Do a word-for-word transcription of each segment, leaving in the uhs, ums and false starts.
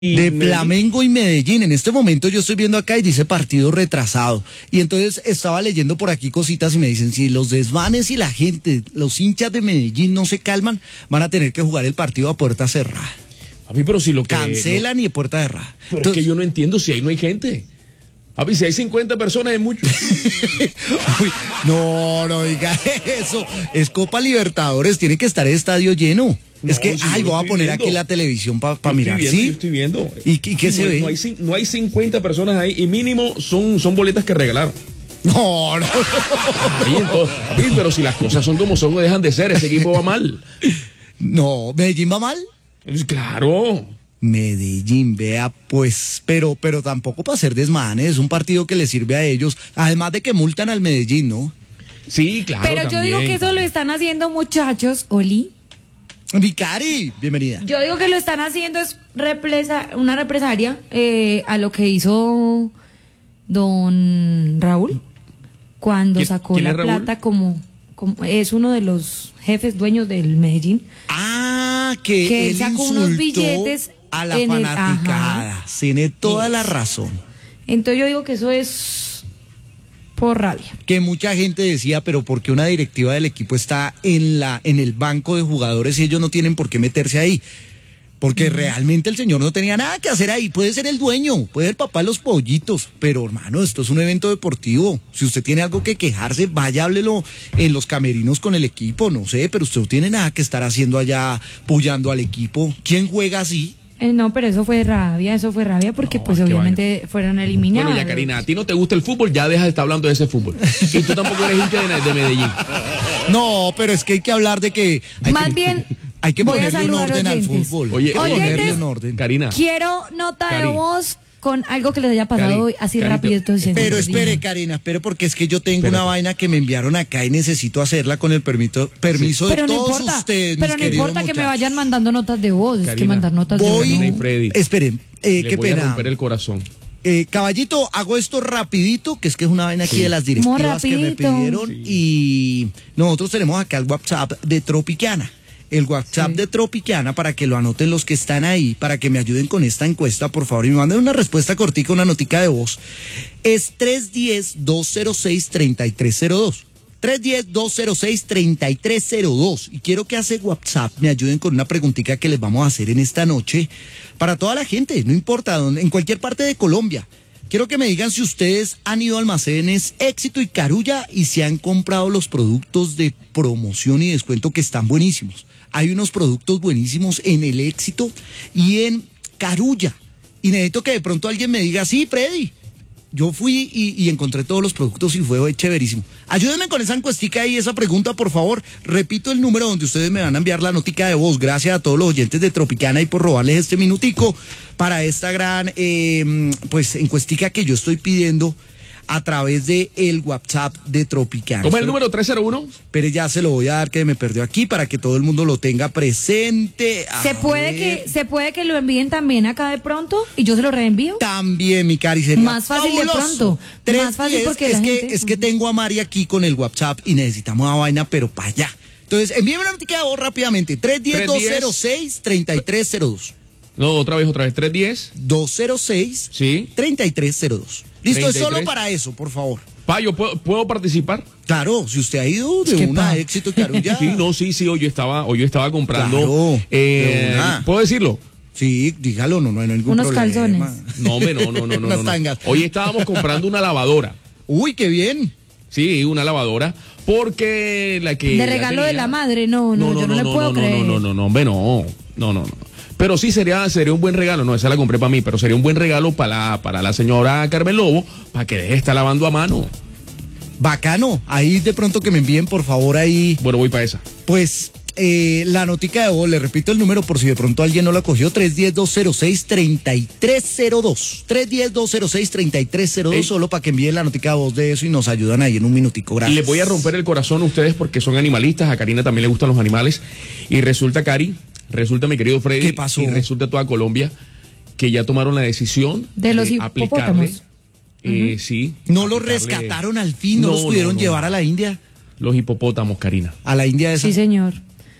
De Flamengo y Medellín. En este momento yo estoy viendo acá y dice partido retrasado. Y entonces estaba leyendo por aquí cositas y me dicen, si los desmanes y la gente, los hinchas de Medellín no se calman, van a tener que jugar el partido a puerta cerrada. A mí, pero si lo que... Cancelan no, y de puerta cerrada. Pero entonces, es que yo no entiendo si ahí no hay gente. A ver, si hay cincuenta personas es mucho. Uy, no, no diga eso. Es Copa Libertadores, tiene que estar el estadio lleno. No, es que, si ay, voy a poner viendo. Aquí la televisión para pa mirar, viendo, ¿sí? Yo estoy viendo. ¿Y, y qué no, se ve? No hay, no hay cincuenta personas ahí y mínimo son, son boletas que regalaron. No, no. Ay, entonces, ay, pero si las cosas son como son, no dejan de ser. Ese equipo va mal. No, ¿Medellín va mal? Pues claro. Medellín, vea, pues, pero, pero tampoco para hacer desmanes, es un partido que le sirve a ellos, además de que multan al Medellín, ¿no? Sí, claro. Pero también. yo digo que eso lo están haciendo, muchachos, Oli. Vicari, bienvenida. Yo digo que lo están haciendo es represa, una represalia eh, a lo que hizo don Raúl cuando sacó la plata como, como es uno de los jefes dueños del Medellín. Ah, que, que él sacó insultó unos billetes a la fanaticada. Tiene toda la razón. Entonces yo digo que eso es por rabia. Que mucha gente decía, pero ¿por qué una directiva del equipo está en la en el banco de jugadores y ellos no tienen por qué meterse ahí? Porque mm. realmente el señor no tenía nada que hacer ahí. Puede ser el dueño, puede ser el papá de los pollitos, pero hermano, esto es un evento deportivo. Si usted tiene algo que quejarse, vaya, háblelo en los camerinos con el equipo, no sé, pero usted no tiene nada que estar haciendo allá, apoyando al equipo. ¿Quién juega así? Eh, no, pero eso fue rabia, eso fue rabia porque no, pues obviamente vaina. Fueron eliminados. Bueno, ya Karina, a ti no te gusta el fútbol, ya deja de estar hablando de ese fútbol. Y tú tampoco eres hincha de, de Medellín. No, pero es que hay que hablar de que... Hay Más que, bien... Hay que ponerle un orden al fútbol. Oye, oyentes, un orden. Karina. Quiero nota Cari. de voz con algo que les haya pasado Cari, hoy, así Cari, rápido. Entonces, pero espere, Karina, espere, porque es que yo tengo Espérate. una vaina que me enviaron acá y necesito hacerla con el permiso, permiso sí. de pero todos no importa, ustedes, pero mis no importa muchachos. que me vayan mandando notas de voz, Karina, es que mandar notas voy, de voz. No. Freddy, esperen, eh, le qué voy pena. a romper el corazón. Eh, caballito, hago esto rapidito, que es que es una vaina aquí sí. de las directivas que me pidieron sí. y nosotros tenemos acá el WhatsApp de Tropicana. El WhatsApp sí. de Tropicana, para que lo anoten los que están ahí, para que me ayuden con esta encuesta, por favor, y me manden una respuesta cortica, una notica de voz. Es tres uno cero, dos cero seis, tres tres cero dos. tres uno cero, dos cero seis, tres tres cero dos. Y quiero que hace WhatsApp me ayuden con una preguntita que les vamos a hacer en esta noche para toda la gente, no importa dónde, en cualquier parte de Colombia. Quiero que me digan si ustedes han ido a almacenes Éxito y Carulla y si han comprado los productos de promoción y descuento que están buenísimos. Hay unos productos buenísimos en el Éxito y en Carulla. Y necesito que de pronto alguien me diga, sí, Freddy, yo fui y, y encontré todos los productos y fue chéverísimo. Ayúdenme con esa encuestica y esa pregunta, por favor. Repito el número donde ustedes me van a enviar la notica de voz. Gracias a todos los oyentes de Tropicana y por robarles este minutico para esta gran eh, pues encuestica que yo estoy pidiendo a través de el WhatsApp de Tropicana. ¿Cómo es el número tres cero uno? Pero ya se lo voy a dar, que me perdió aquí, para que todo el mundo lo tenga presente. A ¿Se puede, que, ¿Se puede que lo envíen también acá de pronto y yo se lo reenvío? También, mi cari, sería más fácil fabuloso. de pronto. Tres, más fácil diez, porque es la que gente... es que tengo a Mari aquí con el WhatsApp y necesitamos una vaina, pero para allá. Entonces, envíenme una noticia de voz rápidamente. tres uno cero, dos cero seis, tres tres cero dos. No, otra vez, otra vez. tres uno cero. dos cero seis, Sí. tres tres cero dos. Listo, treinta y es solo tres. para eso, por favor. Pa, ¿yo puedo, puedo participar? Claro, si usted ha ido de Es que una pa. Éxito y Carulla. Sí, no, sí, sí, hoy yo estaba, hoy yo estaba comprando. Claro, eh, de una. ¿Puedo decirlo? Sí, dígalo, no, no hay ningún Unos problema. calzones. No, hombre, no, no, no, no. Unas no, no. tangas. Hoy estábamos comprando una lavadora. Uy, qué bien. Sí, una lavadora. Porque la que. De la regalo de tenía- la madre, no, no, yo no, le puedo no, creer. No, no, no, no, hombre, no. No, no, no. Pero sí sería, sería un buen regalo. No, esa la compré para mí, pero sería un buen regalo para la, para la señora Carmen Lobo, para que deje de estar lavando a mano. Bacano. Ahí de pronto que me envíen, por favor, ahí. Bueno, voy para esa. Pues eh, la notica de voz, le repito el número por si de pronto alguien no la cogió, tres uno cero, dos cero seis, tres tres cero dos. tres uno cero, dos cero seis, tres tres cero dos, Ey. solo para que envíen la notica de voz de eso y nos ayudan ahí en un minutico. Gracias. Les voy a romper el corazón a ustedes porque son animalistas. A Karina también le gustan los animales. Y resulta, Cari, resulta, mi querido Freddy, ¿Qué pasó? y resulta toda Colombia, que ya tomaron la decisión De los aplicarle. hipopótamos. Eh, sí. No lo aplicarle- rescataron al fin, no, No, los pudieron no, no. llevar a la India. Los hipopótamos, Karina. A la India esa. Sí, señor.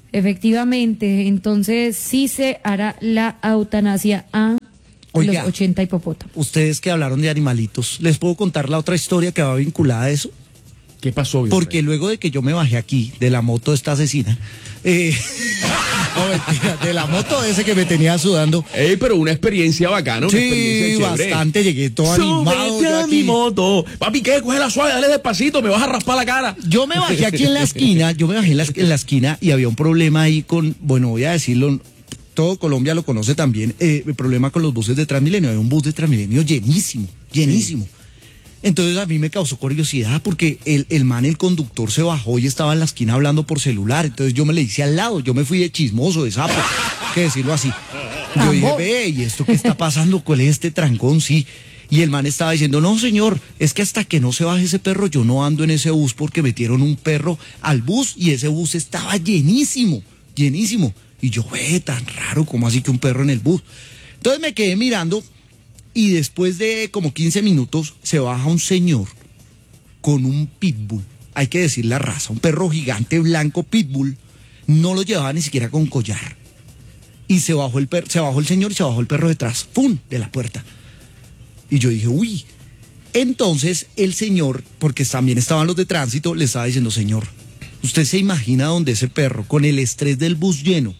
Efectivamente, entonces sí se hará la eutanasia a Oiga, los ochenta hipopótamos. Ustedes que hablaron de animalitos, ¿les puedo contar la otra historia que va vinculada a eso? ¿Qué pasó? Porque luego de que yo me bajé aquí de la moto de esta asesina, eh, no, mentira, de la moto de ese que me tenía sudando. Ey, pero una experiencia bacana, una Sí, experiencia chévere. bastante, llegué todo animado. Súbete yo a aquí. mi moto. Papi, ¿qué? Coge la suave, dale despacito, me vas a raspar la cara. Yo me bajé aquí en la esquina, yo me bajé en la, en la esquina y había un problema ahí con, bueno, voy a decirlo, todo Colombia lo conoce también, eh, el problema con los buses de Transmilenio. Había un bus de Transmilenio llenísimo, llenísimo. Sí. Entonces a mí me causó curiosidad porque el, el man, el conductor, se bajó y estaba en la esquina hablando por celular. Entonces yo me le hice al lado, yo me fui de chismoso, de sapo, que decirlo así. Yo dije, ve, ¿y esto qué está pasando? ¿Cuál es este trancón? Sí. Y el man estaba diciendo, no señor, es que hasta que no se baje ese perro yo no ando en ese bus porque metieron un perro al bus y ese bus estaba llenísimo, llenísimo. Y yo, ve, tan raro, ¿cómo así que un perro en el bus? Entonces me quedé mirando y después de como quince minutos se baja un señor con un pitbull, hay que decir la raza, un perro gigante blanco pitbull, no lo llevaba ni siquiera con collar. Y se bajó el perro, se bajó el señor y se bajó el perro detrás, ¡pum!, de la puerta. Y yo dije, uy. Entonces el señor, porque también estaban los de tránsito, le estaba diciendo, señor, ¿usted se imagina donde ese perro, con el estrés del bus lleno,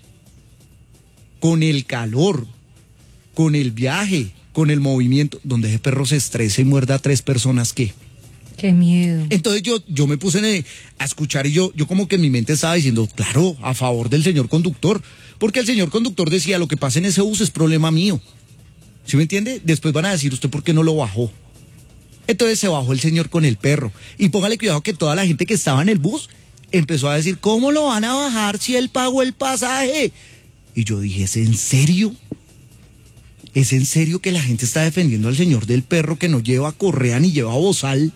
con el calor, con el viaje, con el movimiento, donde ese perro se estresa y muerda a tres personas, qué? Qué miedo. Entonces yo, yo me puse en, a escuchar y yo, yo como que en mi mente estaba diciendo, claro, a favor del señor conductor, porque el señor conductor decía, lo que pasa en ese bus es problema mío. ¿Sí me entiende? Después van a decir, ¿usted por qué no lo bajó? Entonces se bajó el señor con el perro. Y póngale cuidado que toda la gente que estaba en el bus empezó a decir, ¿cómo lo van a bajar si él pagó el pasaje? Y yo dije, ¿es en serio? ¿Es en serio que la gente está defendiendo al señor del perro que no lleva correa ni lleva bozal?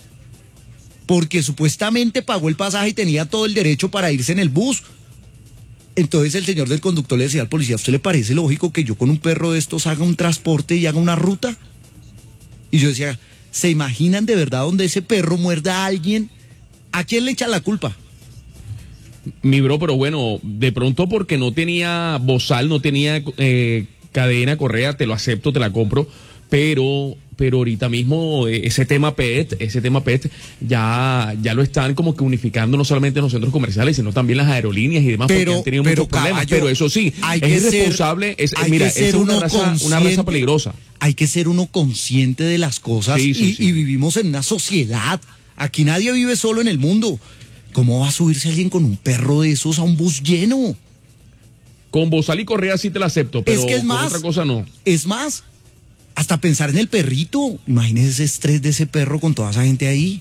Porque supuestamente pagó el pasaje y tenía todo el derecho para irse en el bus. Entonces el señor del conductor le decía al policía, ¿a usted le parece lógico que yo con un perro de estos haga un transporte y haga una ruta? Y yo decía, ¿se imaginan de verdad donde ese perro muerda a alguien? ¿A quién le echan la culpa? Mi bro, pero bueno, de pronto porque no tenía bozal, no tenía eh, cadena, correa, te lo acepto, te la compro, pero... pero ahorita mismo ese tema P E T, ese tema P E T ya, ya lo están como que unificando no solamente en los centros comerciales, sino también las aerolíneas y demás, pero, porque han tenido pero, muchos problemas. Caballo, pero eso sí, hay es que irresponsable, ser, es, hay mira, que ser esa es una raza, consciente, una raza peligrosa. Hay que ser uno consciente de las cosas sí, sí, y, sí. y vivimos en una sociedad. Aquí nadie vive solo en el mundo. ¿Cómo va a subirse alguien con un perro de esos a un bus lleno? Con bozal y correa sí te la acepto, pero es que es con más, otra cosa no. Es más, hasta pensar en el perrito. Imagínese ese estrés de ese perro con toda esa gente ahí.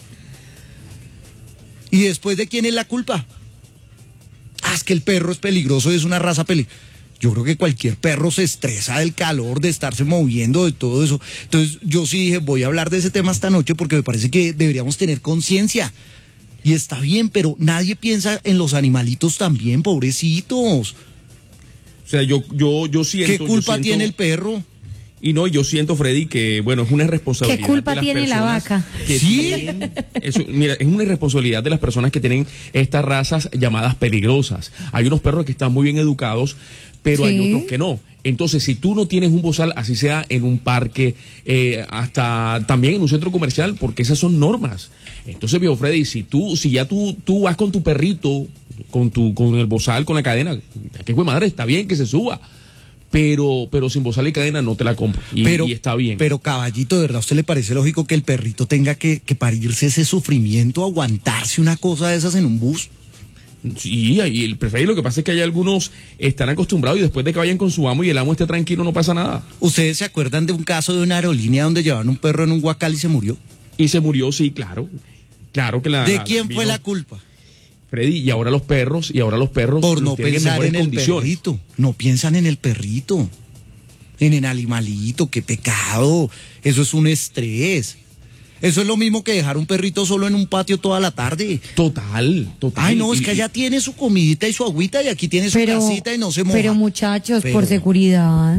¿Y después de quién es la culpa? Ah, es que el perro es peligroso y es una raza peligrosa. Yo creo que cualquier perro se estresa del calor, de estarse moviendo, de todo eso. Entonces yo sí dije, voy a hablar de ese tema esta noche porque me parece que deberíamos tener conciencia. Y está bien, pero nadie piensa en los animalitos también, pobrecitos. O sea, yo, yo, yo siento... ¿Qué culpa yo siento, tiene el perro? Y no, yo siento, Freddy, que bueno, es una irresponsabilidad. ¿Qué culpa de las tiene la vaca? Que ¿Sí? tienen, eso, mira, es una irresponsabilidad de las personas que tienen estas razas llamadas peligrosas. Hay unos perros que están muy bien educados, pero ¿Sí? hay otros que no. Entonces, si tú no tienes un bozal, así sea en un parque, eh, hasta también en un centro comercial, porque esas son normas. Entonces, viejo Freddy, si tú, si ya tú, tú vas con tu perrito, con tu, con el bozal, con la cadena, qué güey madre, está bien que se suba. Pero, pero sin bozal y cadena no te la compro. Y, pero, y está bien. Pero, caballito, ¿de verdad a usted le parece lógico que el perrito tenga que, que parirse ese sufrimiento, aguantarse una cosa de esas en un bus? Sí, y el preferido, lo que pasa es que hay algunos están acostumbrados y después de que vayan con su amo y el amo esté tranquilo no pasa nada. ¿Ustedes se acuerdan de un caso de una aerolínea donde llevaban un perro en un guacal y se murió? Y se murió, sí, claro. Claro que la... ¿De quién vino fue la culpa? Freddy, y ahora los perros, y ahora los perros Por no tienen pensar mejores en el condiciones. perrito. No piensan en el perrito. En el animalito, qué pecado. Eso es un estrés. Eso es lo mismo que dejar un perrito solo en un patio toda la tarde. Total, total. Ay, no, es Y- que allá tiene su comidita y su agüita y aquí tiene su Pero, casita y no se moja. pero muchachos, Pero- por seguridad.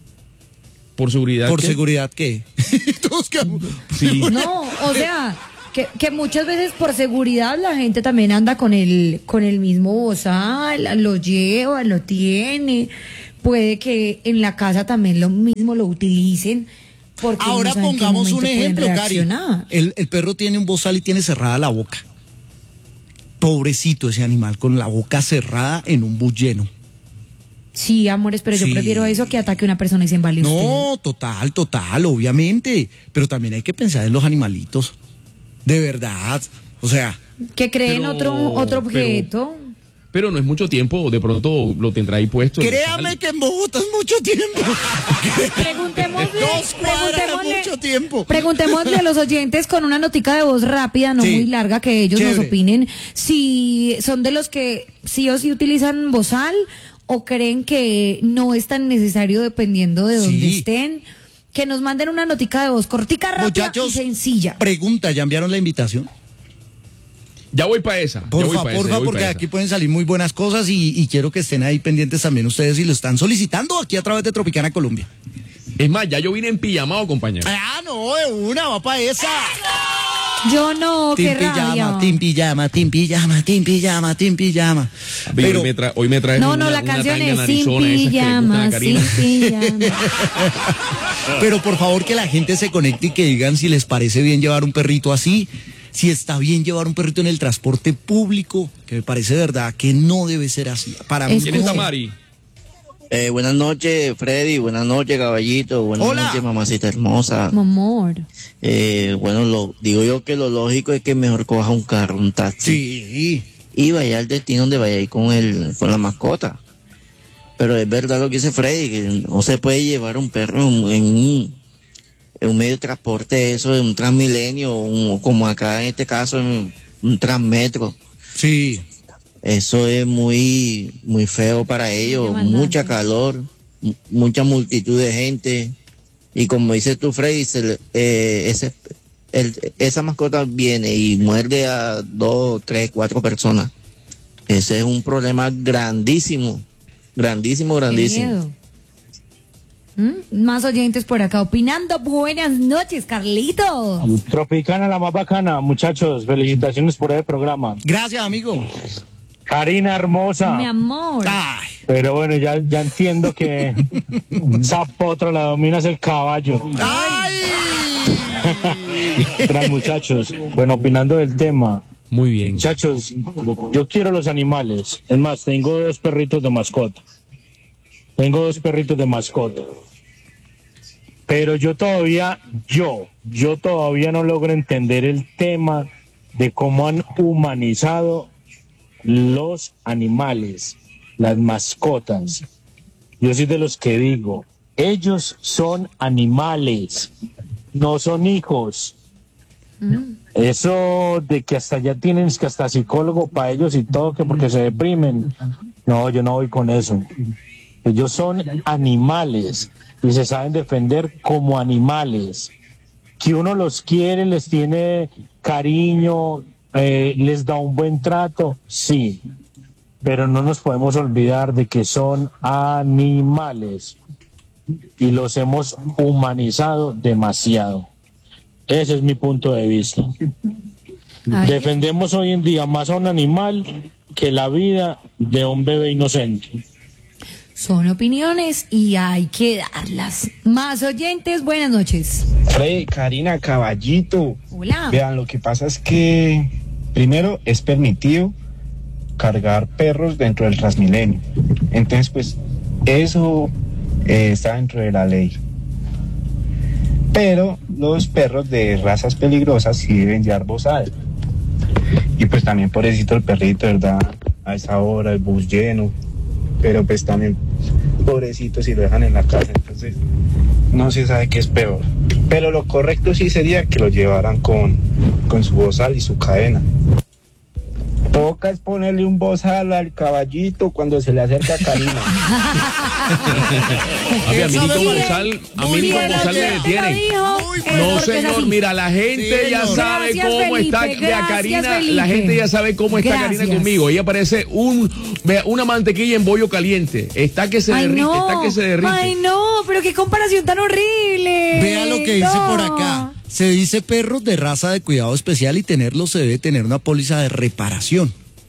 Por seguridad. ¿Por ¿qué? seguridad qué? Todos quedamos- Sí. No, o sea, Que, que muchas veces por seguridad la gente también anda con el, con el mismo bozal, lo lleva, lo tiene. Puede que en la casa también lo mismo lo utilicen. Porque ahora no pongamos un ejemplo, Cari. El, el perro tiene un bozal y tiene cerrada la boca. Pobrecito ese animal con la boca cerrada en un bus lleno. Sí, amores, pero sí. Yo prefiero eso que ataque a una persona y se embale usted. No, total, total, obviamente. Pero también hay que pensar en los animalitos. De verdad. O sea. Que creen pero, otro, otro objeto. Pero, pero no es mucho tiempo, de pronto lo tendrá ahí puesto. Créame que en Bogotá es mucho tiempo. Preguntémosle, Dos cuadras preguntémosle, mucho tiempo. Preguntémosle a los oyentes con una notica de voz rápida, no sí. muy larga, que ellos Chévere. Nos opinen si son de los que sí o sí utilizan bozal o creen que no es tan necesario dependiendo de dónde sí. estén. Que nos manden una notica de voz cortica, rápida Muchachos, y sencilla. Pregunta, ¿ya enviaron la invitación? Ya voy para esa. Porfa, porfa, porque aquí pueden salir muy buenas cosas y, y quiero que estén ahí pendientes también ustedes y lo están solicitando aquí a través de Tropicana Colombia. Es más, ya yo vine en pijamado, compañero. Ah, no, de una, va para esa. Yo no, team qué pijama, rabia. Team pijama, team pijama, team pijama, team pijama. Pero, hoy, me tra hoy me traes No, no, una, la una canción tanga es sin pijama, sin pijama. Pero por favor que la gente se conecte y que digan si les parece bien llevar un perrito así, si está bien llevar un perrito en el transporte público, que me parece de verdad que no debe ser así. Para mí. ¿Quién es Tamari? Eh, buenas noches, Freddy. Buenas noches, caballito. Buenas Hola. noches, mamacita hermosa. Mi amor. Eh, bueno, lo, digo yo que lo lógico es que mejor coja un carro, un taxi. Sí. Y vaya al destino donde vaya ir con el, con la mascota. Pero es verdad lo que dice Freddy, que no se puede llevar un perro en, en, un, en un medio de transporte, eso, en un Transmilenio, un, como acá en este caso, en un Transmetro. Sí. Eso es muy, muy feo para ellos, mucha calor, mucha multitud de gente. Y como dice tú, Freddy, se, eh, ese, el, esa mascota viene y muerde a dos, tres, cuatro personas. Ese es un problema grandísimo, grandísimo, grandísimo. ¿Mm? Más oyentes por acá opinando. Buenas noches, Carlito. Tropicana, la más bacana, muchachos. Felicitaciones por el programa. Gracias, amigo. Karina hermosa. Mi amor. Ay. Pero bueno, ya, ya entiendo que esa potra la dominas el caballo. ¡Ay! Tras, muchachos, bueno, opinando del tema. Muy bien. Muchachos, yo quiero los animales. Es más, tengo dos perritos de mascota. Tengo dos perritos de mascota. Pero yo todavía, yo, yo todavía no logro entender el tema de cómo han humanizado los animales, las mascotas. Yo soy de los que digo, ellos son animales, no son hijos. Mm. Eso de que hasta ya tienen que hasta psicólogo para ellos y todo, que porque se deprimen. No, yo no voy con eso. Ellos son animales y se saben defender como animales. Que uno los quiere, les tiene cariño, Eh, les da un buen trato, sí, pero no nos podemos olvidar de que son animales y los hemos humanizado demasiado. Ese es mi punto de vista. Ay. Defendemos hoy en día más a un animal que la vida de un bebé inocente. Son opiniones y hay que darlas. Más oyentes, buenas noches. Freddy, Karina, caballito. Hola. Vean, lo que pasa es que primero es permitido cargar perros dentro del Transmilenio. Entonces, pues, eso eh, está dentro de la ley. Pero los perros de razas peligrosas sí deben llevar bozal. Y pues también pobrecito el perrito, ¿verdad? A esa hora, el bus lleno. Pero pues también pobrecito si lo dejan en la casa. Entonces, no se sabe qué es peor. Pero lo correcto sí sería que lo llevaran con, con su bozal y su cadena. Toca es ponerle un bozal al caballito cuando se le acerca a Karina. A mí, a mí ni con bozal, a mí ni con bozal me detienen. No, señor, mira, la gente sí, ya sabe gracias, cómo Felipe, está gracias, Karina, Felipe. La gente ya sabe cómo está gracias. Karina conmigo. Ella parece un, una mantequilla en bollo caliente. Está que se Ay, derrite, no. está que se derrite. Ay, no, pero qué comparación tan horrible. Vea lo que dice no. por acá. Se dice perros de raza de cuidado especial y tenerlos se debe tener una póliza de reparación.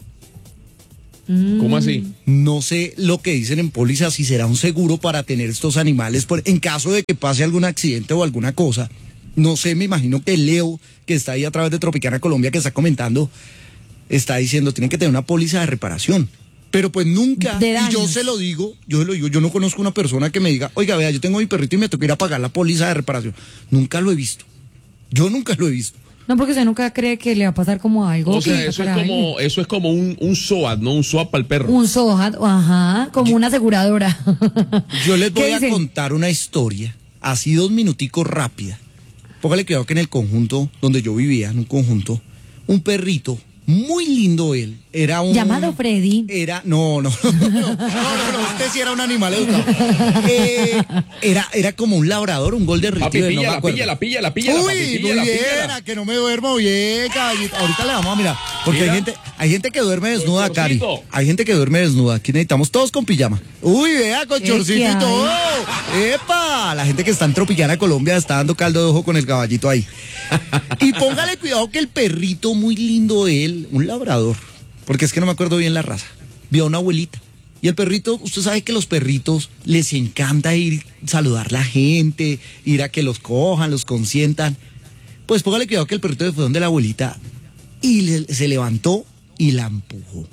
¿Cómo así? No sé lo que dicen en póliza, si será un seguro para tener estos animales por, en caso de que pase algún accidente o alguna cosa. No sé, me imagino que Leo, que está ahí a través de Tropicana Colombia, que está comentando, está diciendo, tienen que tener una póliza de reparación. Pero pues nunca, y yo se lo digo, yo se lo digo, yo no conozco una persona que me diga, oiga, vea, yo tengo mi perrito y me toca ir a pagar la póliza de reparación. Nunca lo he visto. Yo nunca lo he visto. No, porque usted nunca cree que le va a pasar como algo. O sea, eso es como, eso es como un, un S O A T, ¿no? Un S O A T para el perro. Un S O A T, ajá, como yo, una aseguradora. Yo les voy a dicen? contar una historia, así dos minuticos rápida. Póngale cuidado que en el conjunto donde yo vivía, en un conjunto, un perrito, muy lindo él, era un... ¿Llamado Freddy? Era, no, no, no, no, no, no, no usted sí era un animal educado. Eh, era, era como un labrador, un golden retriever, pilla, no me la acuerdo. pilla, la pilla, la pilla, Uy, la papi, pilla, muy la bien, pilla, a que no me duermo bien, caballito. Ahorita le vamos a mirar, porque Mira. hay gente, hay gente que duerme desnuda, Con Cari. chorcito. Hay gente que duerme desnuda. Aquí necesitamos todos con pijama. Uy, vea, con ¿Qué chorcito y hay? todo. ¡Epa! La gente que está en Tropicana Colombia está dando caldo de ojo con el caballito ahí. Y póngale cuidado que el perrito, muy lindo él, un labrador, porque es que no me acuerdo bien la raza, vio a una abuelita. Y el perrito, usted sabe que los perritos les encanta ir a saludar a la gente, ir a que los cojan, los consientan. Pues póngale cuidado que el perrito fue donde la abuelita y le, se levantó y la empujó.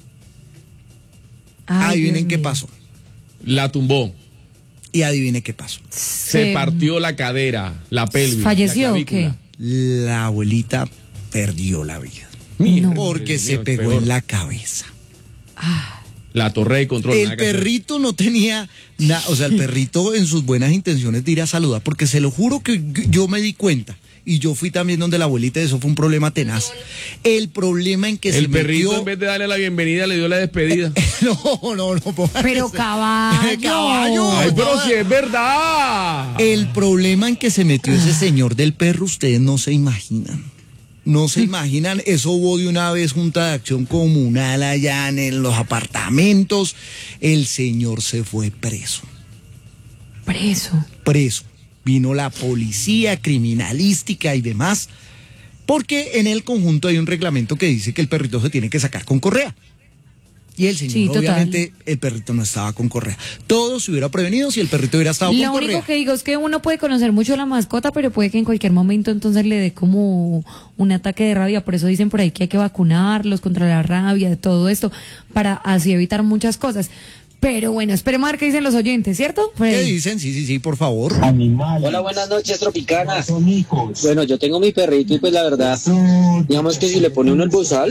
Ay, adivinen Dios qué mío. pasó. La tumbó. Y adivine qué pasó. Se Se- partió la cadera, la pelvis. ¿Falleció la o clavícula. qué? La abuelita perdió la vida. Mira, No. Porque Dios se mío, pegó peor. en la cabeza. La torre de control. El nada que hacer. perrito no tenía nada, o sea, el perrito en sus buenas intenciones de ir a saludar, porque se lo juro que yo me di cuenta, y yo fui también donde la abuelita, y eso fue un problema tenaz. El problema en que El se perrito, metió... en vez de darle la bienvenida, le dio la despedida. No, no, no. póngale Pero ese- caballo. Caballo. Ay, pero si es verdad. El problema en que se metió ese señor del perro, ustedes no se imaginan. No se imaginan, eso hubo de una vez junta de acción comunal allá en los apartamentos. El señor se fue preso. Preso. Preso. Vino la policía criminalística y demás, porque en el conjunto hay un reglamento que dice que el perrito se tiene que sacar con correa. Y el señor, Sí, total. obviamente, el perrito no estaba con correa. Todo se hubiera prevenido si el perrito hubiera estado Lo con único correa. que digo es que uno puede conocer mucho a la mascota, pero puede que en cualquier momento entonces le dé como un ataque de rabia. Por eso dicen por ahí que hay que vacunarlos contra la rabia, de todo esto, para así evitar muchas cosas. Pero bueno, esperemos a ver qué dicen los oyentes, ¿cierto? ¿Qué Freddy? dicen? Sí, sí, sí, por favor. Animales. Hola, buenas noches, Tropicana. Son hijos. Bueno, yo tengo mi perrito y pues la verdad, digamos que si le pone uno el bozal,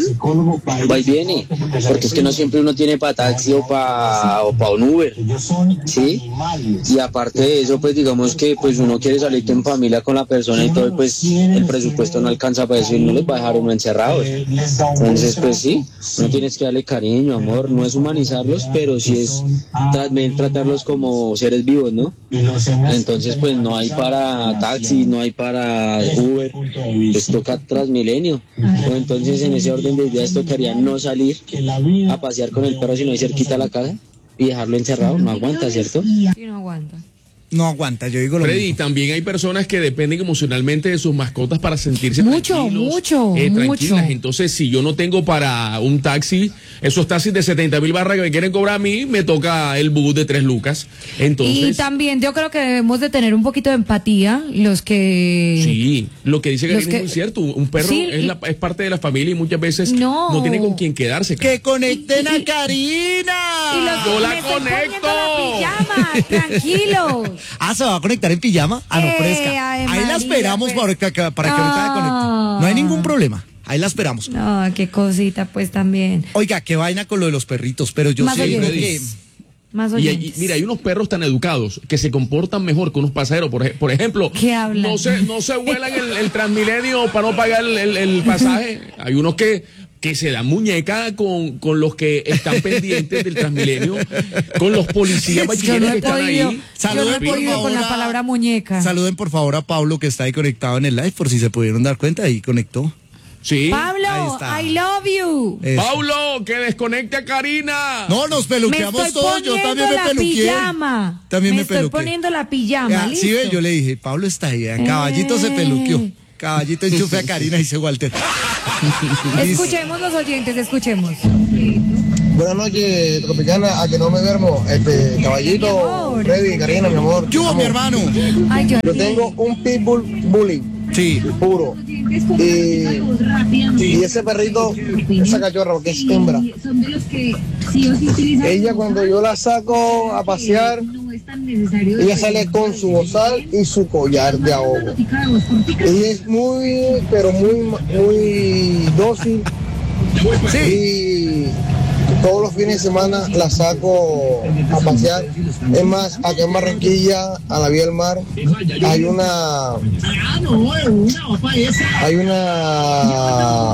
va y viene. Porque es que no siempre uno tiene para taxi o para o pa un Uber. Ellos son Sí. animales. Y aparte de eso, pues digamos que pues uno quiere salir en familia con la persona y todo, y pues el presupuesto no alcanza para eso y no les va a dejar uno encerrados. Eh, les da un Entonces, beso. pues sí, no tienes que darle cariño, amor, no es humanizarlos, pero sí es también tratarlos como seres vivos, ¿no? Y los hemos- Entonces, pues no hay para taxi, no hay para Uber, pues toca Transmilenio. Pues, entonces, en ese orden de ideas, tocaría no salir que la vida a pasear con el perro, sino ir cerquita a la casa y dejarlo encerrado, no aguanta, ¿cierto? Sí, no aguanta. No aguanta, yo digo lo Freddy, mismo. también hay personas que dependen emocionalmente de sus mascotas para sentirse Mucho, tranquilos, mucho, eh, mucho. tranquilas. Entonces, si yo no tengo para un taxi, esos taxis de setenta mil barras que me quieren cobrar a mí, me toca el bus de tres lucas. Entonces, Y también yo creo que debemos de tener un poquito de empatía, los que... sí, lo que dice Los Karina que- es muy cierto. Un perro Sí, es, la- es parte de la familia y muchas veces No. no, tiene con quién quedarse. ¡Que conecten Y- a y- Karina! Y los Yo la me estoy conecto. poniendo la pijama, tranquilos. Ah, ¿se va a conectar en pijama? Ah, no, Eh, fresca. Ave Ahí la María, esperamos pues. para que, para que ahorita se conecte. Ah. No hay ningún problema. Ahí la esperamos. No, qué cosita, pues también. Oiga, qué vaina con lo de los perritos, pero yo Más sí digo que... oyentes. Más Y, oyentes. hay- mira, hay unos perros tan educados que se comportan mejor que unos pasajeros. Por, ej- por ejemplo, ¿Qué hablan? no se, no se vuelan el, el Transmilenio para no pagar el, el- el pasaje. Hay unos que, que se dan muñeca con, con los que están pendientes del Transmilenio, con los policías Yo bachilleros no he que están podido, ahí. yo no he Saluden, por podido con favor, la a- palabra muñeca. Saluden por favor a Pablo que está ahí conectado en el live, por si se pudieron dar cuenta, ahí conectó. Sí. Ahí Pablo, está. I love you. Eso. Paulo, que desconecte a Karina. No, nos Me peluqueamos estoy todos, yo poniendo también me la peluqué. pijama. También me, me estoy peluqué. poniendo la pijama, Ya, ¿listo? sí, ve, yo le dije, Pablo está ahí, Eh. Caballito se peluqueó. Caballito enchufe a Karina, dice Walter. Escuchemos los oyentes, escuchemos. Buenas noches, Tropicana, a que no me duermo. Este, Caballito, Freddy, Karina, mi amor. Yo, mi hermano. Ay, yo, Yo tengo un pitbull bully. Sí. Puro. Y, y ese perrito, esa cachorra, porque es hembra. Ella cuando yo la saco a pasear, ella sale con su bozal y su collar de ahogo. Ella es muy, pero muy, muy dócil. Sí. Y todos los fines de semana la saco a pasear. Es más, acá en Barranquilla, a la vía del mar, hay una hay una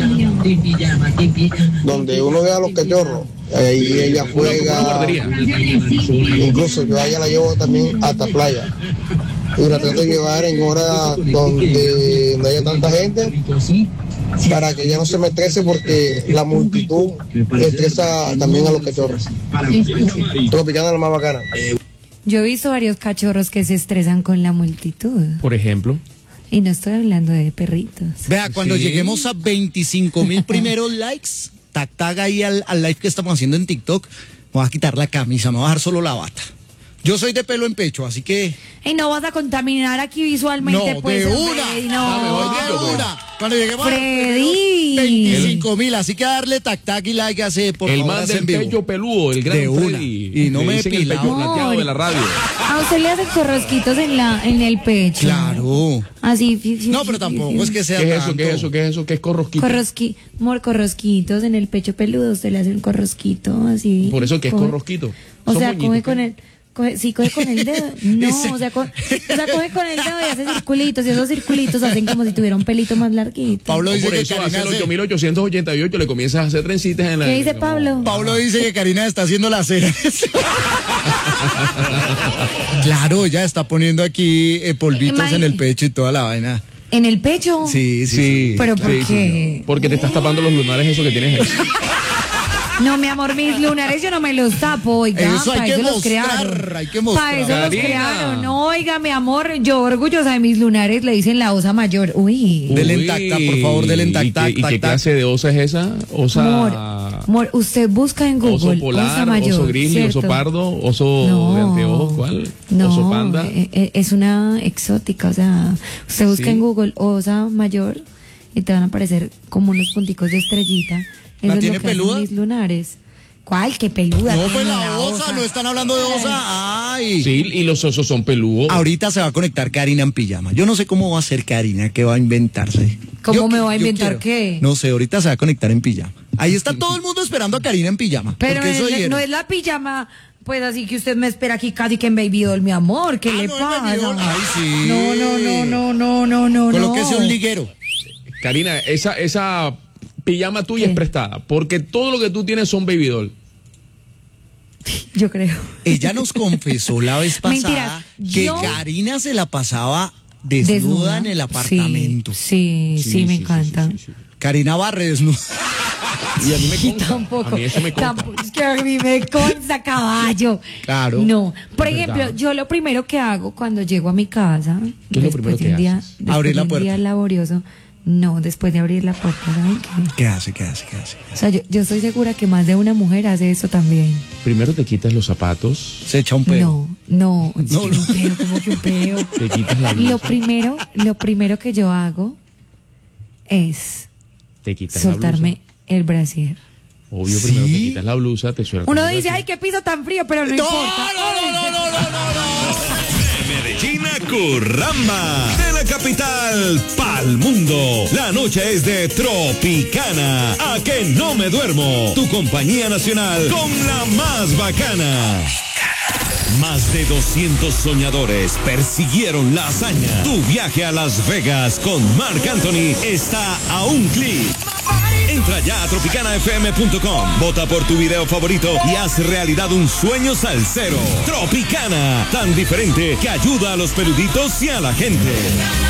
donde uno ve a los cachorros, ahí ella juega. Incluso yo a ella la llevo también hasta playa y la trato de llevar en horas donde no haya tanta gente, para que ella no se me estrese, porque la multitud estresa también a los cachorros. Tropicana es la más bacana. yo he visto varios cachorros que se estresan con la multitud. Por ejemplo. Y no estoy hablando de perritos. Vea, cuando Sí. lleguemos a veinticinco mil primeros likes, tag tag ahí al, al live que estamos haciendo en TikTok, me voy a quitar la camisa, me voy a dejar solo la bata. Yo soy de pelo en pecho, así que... Y no vas a contaminar aquí visualmente, No, pues. de hombre, una. no. mejor dicho, de pues. una. Cuando lleguemos Freddy. a veinticinco mil, así que darle tac tac y like hace por El favor, man hace del en vivo. pecho peludo, el gran De una. Freddy. Y no Le me he dicen el pilado. pecho plateado de la radio. A usted le hacen chorrosquitos en la en el pecho. Claro. Así. fi- fi- No, pero fi- tampoco fi- es que sea ¿Qué es eso? tanto. ¿Qué es eso? ¿Qué es eso? ¿Qué es corrosquito? Corrosqui, mor, corrosquitos en el pecho peludo. Usted le hace un corrosquito así. Por eso que es Coge- corrosquito. O Son sea, moñitos, coge ¿qué? con el. Coge, sí, coge con el dedo. No, Ese- o sea, co- o sea, coge con el dedo y hace circulitos. Y esos circulitos hacen como si tuviera un pelito más larguito. Pablo dice Por que eso hace Karina el hace- ocho mil ochocientos ochenta y ocho le comienzas a hacer trencitas en la... ¿Qué dice Pablo? Pablo dice que Karina está haciendo la cera. Claro, ella está poniendo aquí eh, polvitos Imagínate. en el pecho y toda la vaina. ¿En el pecho? Sí, sí. Sí. ¿Pero por sí, sí, qué? sí. Porque te estás tapando los lunares eso que tienes ahí. No, mi amor, mis lunares yo no me los tapo, oiga, Eso hay para que eso los mostrar, crearon. hay que mostrar. Para eso los Karina. crearon. No, oiga, mi amor, yo orgullosa de mis lunares, le dicen la osa mayor. Uy. Dele en Uy, tac, tac, por favor, dele en tac, ¿y qué- tac, ¿Y tac, qué tac. clase de osa es esa? Osa... Amor, amor, usted busca en Google Oso polar, osa mayor, oso grizzly, ¿cierto? oso pardo, oso No. de anteojos, ¿cuál? No, Oso panda. e- e- es una exótica, o sea, usted busca Sí. en Google osa mayor y te van a aparecer como unos punticos de estrellita. Eso es tiene lo que hacen peluda? mis lunares. ¿Cuál? ¿Qué peluda? No, pues tiene la osa, no están hablando de osa. Ay. Sí, y los osos son peludos. Ahorita se va a conectar Karina en pijama. Yo no sé cómo va a ser Karina, qué va a inventarse. ¿Cómo Yo me qui- va a yo inventar quiero. qué? No sé, ahorita se va a conectar en pijama. Ahí está todo el mundo esperando a Karina en pijama. Pero porque eso es- dijeron. no es la pijama, pues así que usted me espera aquí casi que en Baby Doll, mi amor. ¿Qué Ah, le no, en Baby Doll. pasa? Ay, sí. No, no, no, no, no, no, no. Colóquese no. un liguero. Karina, esa, esa pijama tuya ¿Qué? es prestada, porque todo lo que tú tienes son baby doll. Yo creo. Ella nos confesó la vez pasada Mentiras, que yo- Karina se la pasaba desnuda, en el apartamento. Sí, sí, sí, me encanta. Karina Barre desnuda. Y a mí me Y consta. tampoco, A mí eso me consta. tampoco, es que a mí me consta, caballo. Claro. No, por Es ejemplo, verdad. yo lo primero que hago cuando llego a mi casa, ¿Qué es lo después primero de que un día, haces? después Abrir la de un puerta. día laborioso, no, después de abrir la puerta, ¿saben qué? ¿Qué hace? ¿Qué hace? ¿Qué hace? O sea, yo, yo estoy segura que más de una mujer hace eso también. Primero te quitas los zapatos, Se echa un pedo. No, no, No, sí, no. un peo, como que un peo. te quitas la Lo blusa. primero, lo primero que yo hago es Te quitas soltarme la blusa. el brasier. Obvio, primero ¿Sí? te quitas la blusa, te sueltas. Uno el dice, brazo. ay, qué piso tan frío, pero no, importa. Medellín a Curramba, de la capital pa'l mundo. La noche es de Tropicana, a que no me duermo. Tu compañía nacional con la más bacana. Más de doscientos soñadores persiguieron la hazaña. Tu viaje a Las Vegas con Marc Anthony está a un clic. Entra ya a tropicana f m punto com, vota por tu video favorito y haz realidad un sueño salsero. Tropicana, tan diferente que ayuda a los peluditos y a la gente.